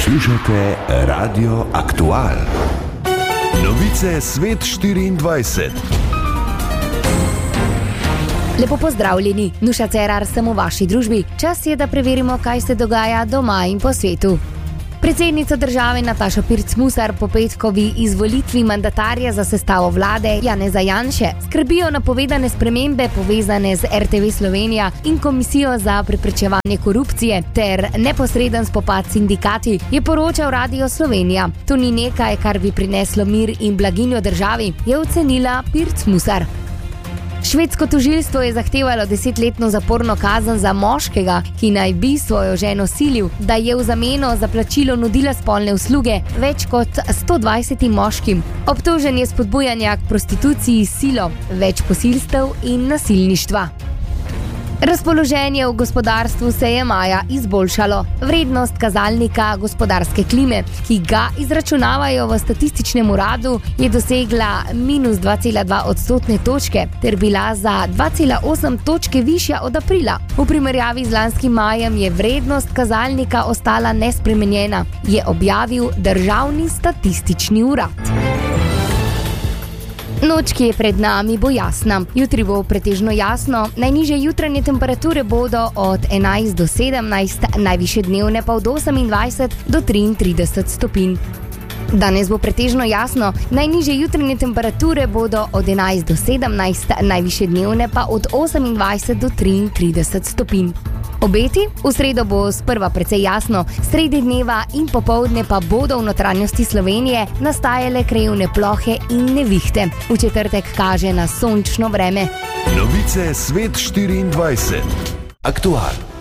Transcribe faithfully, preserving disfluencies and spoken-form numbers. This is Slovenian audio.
Poslušate Radio Aktual. Novice Svet štiriindvajset. Lepo pozdravljeni, Nuša Cerar sem v vaši družbi. Čas je, da preverimo, kaj se dogaja doma in po svetu. Predsednica države Nataša Pirc Musar po petkovi izvolitvi mandatarja za sestavo vlade Janeza Janše skrbijo napovedane spremembe povezane z R T V Slovenija in Komisijo za preprečevanje korupcije ter neposreden spopad s sindikati, je poročal Radio Slovenija. To ni nekaj, kar bi prineslo mir in blaginjo državi, je ocenila Pirc Musar. Švedsko tožilstvo je zahtevalo desetletno zaporno kazen za moškega, ki naj bi svojo ženo silil, da je v zameno za plačilo nudila spolne usluge več kot sto dvajsetim moškim. Obtožen je spodbujanja k prostituciji s silo, več posilstev in nasilništva. Razpoloženje v gospodarstvu se je maja izboljšalo. Vrednost kazalnika gospodarske klime, ki ga izračunavajo v statističnem uradu, je dosegla minus dva cela dva odstotne točke ter bila za dva cela osem točke višja od aprila. V primerjavi z lanskim majem je vrednost kazalnika ostala nespremenjena, je objavil Državni statistični urad. Noč, ki je pred nami, bo jasna. Jutri bo pretežno jasno, najnižje jutranje temperature bodo od enajst do sedemnajst, najvišje dnevne pa od osemindvajset do triintrideset stopinj. Danes bo pretežno jasno, najnižje jutranje temperature bodo od enajst do sedemnajst, najvišje dnevne pa od osemindvajset do triintrideset stopinj. Obeti? V sredo bo sprva precej jasno, sredi dneva in popoldne pa bodo v notranjosti Slovenije nastajale krajevne plohe in nevihte. V četrtek kaže na sončno vreme. Novice Svet štiriindvajset. Aktual.